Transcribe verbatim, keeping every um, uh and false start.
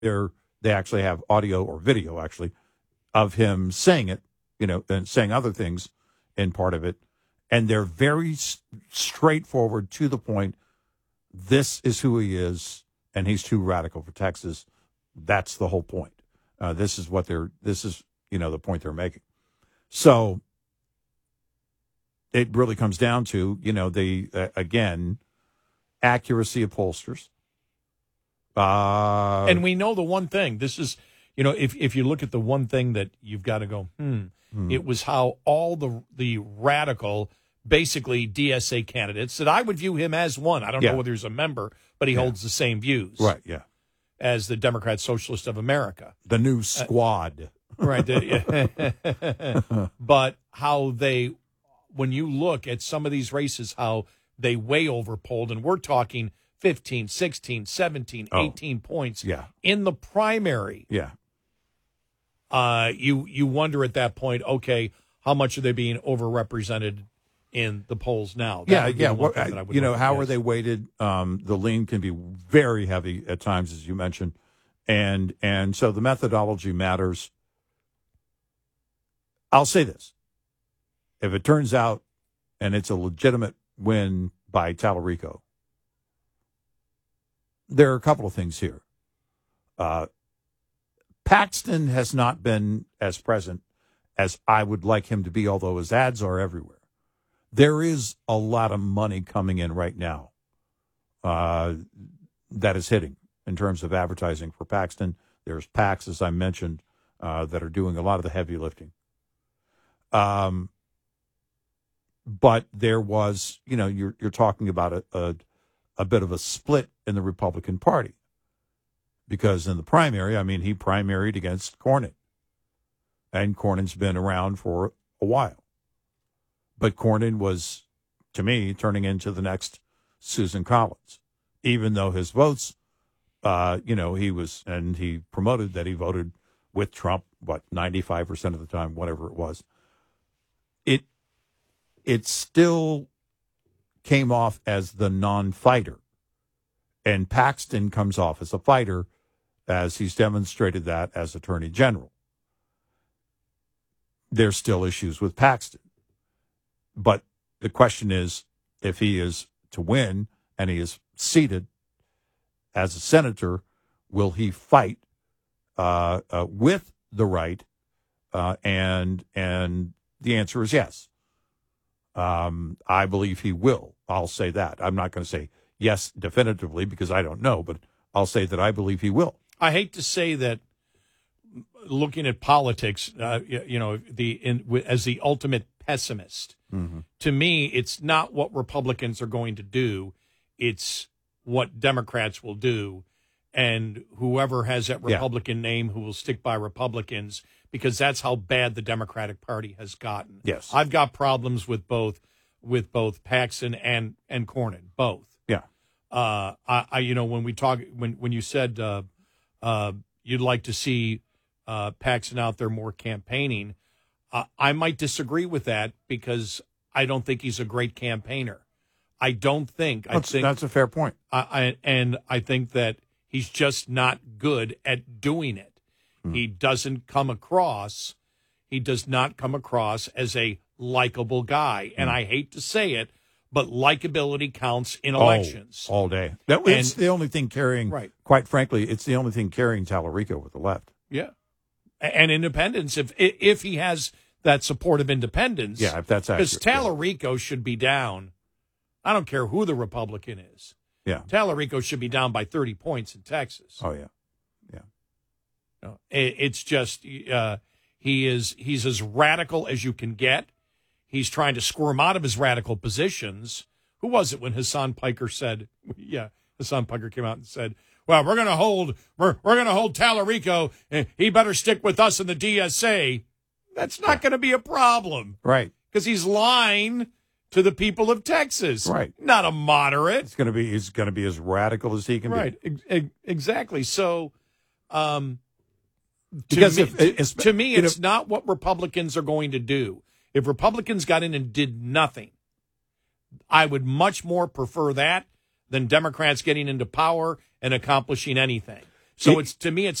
they're, they actually have audio or video, actually, of him saying it, you know, and saying other things in part of it. And they're very s- straightforward, to the point. This is who he is, and he's too radical for Texas. That's the whole point. Uh, this is what they're, this is, you know, the point they're making. So it really comes down to, you know, the, uh, again, accuracy of pollsters. Uh, and we know the one thing. This is, you know, if if you look at the one thing that you've got to go, hmm, hmm. it was how all the the radical, basically D S A candidates, that I would view him as one. I don't Yeah. know whether he's a member, but he Yeah. holds the same views. Right, yeah. As the Democrat Socialist of America. The new squad. Uh, right. The, but how they, when you look at some of these races, how they way overpolled, and we're talking fifteen, sixteen, seventeen, Oh. eighteen points Yeah. in the primary. Yeah. Uh, you you wonder at that point, okay, how much are they being overrepresented in the polls now? That Yeah, would be yeah. the one What, thing that I would you know, look how at. are they weighted? Um, the lean can be very heavy at times, as you mentioned, and and so the methodology matters. I'll say this: if it turns out, and it's a legitimate win by Tallarico, there are a couple of things here. Uh, Paxton has not been as present as I would like him to be, although his ads are everywhere. There is a lot of money coming in right now uh, that is hitting in terms of advertising for Paxton. There's PACs, as I mentioned, uh, that are doing a lot of the heavy lifting. Um, but there was, you know, you're you're talking about a, a a bit of a split in the Republican Party, because in the primary, I mean, he primaried against Cornyn, and Cornyn's been around for a while. But Cornyn was, to me, turning into the next Susan Collins, even though his votes, uh, you know, he was, and he promoted that he voted with Trump, what, ninety-five percent of the time, whatever it was. It, it still came off as the non-fighter. And Paxton comes off as a fighter, as he's demonstrated that as Attorney General. There's still issues with Paxton. But the question is, if he is to win and he is seated as a senator, will he fight uh, uh, with the right? Uh, and and the answer is yes. Um, I believe he will. I'll say that. I'm not going to say yes definitively because I don't know, but I'll say that I believe he will. I hate to say that, looking at politics, uh, you, you know, the in, as the ultimate pessimist, mm-hmm. to me, it's not what Republicans are going to do. It's what Democrats will do. And whoever has that Republican yeah. name who will stick by Republicans, because that's how bad the Democratic Party has gotten. Yes. I've got problems with both with both Paxton and, and Cornyn, both. Yeah. Uh, I, I, you know, when we talk, when, when you said uh, uh, you'd like to see uh, Paxton out there more campaigning, uh, I might disagree with that because I don't think he's a great campaigner. I don't think. That's, I think that's a fair point. I, I, and I think that he's just not good at doing it. Hmm. He doesn't come across, he does not come across as a likable guy. And hmm. I hate to say it, but likability counts in elections. Oh, all day. That, it's the only thing carrying, right. quite frankly, it's the only thing carrying Tallarico with the left. Yeah. And independence, if if he has that support of independence. Yeah, if that's accurate. Because Tallarico yeah. should be down. I don't care who the Republican is. Yeah. Tallarico should be down by thirty points in Texas. Oh, yeah. Yeah. No, it, it's just uh, he is he's as radical as you can get. He's trying to squirm out of his radical positions. Who was it when Hassan Piker said, yeah, Hassan Piker came out and said, well, we're going to hold we're we're going to hold Tallarico, and he better stick with us in the D S A. That's not yeah. going to be a problem. Right. Because he's lying to the people of Texas. Right. Not a moderate. It's going to be he's going to be as radical as he can right. be. Right. Exactly. So um to because me, if, it's, to me it's know, not what Republicans are going to do. If Republicans got in and did nothing, I would much more prefer that than Democrats getting into power and accomplishing anything. So It- it's to me, it's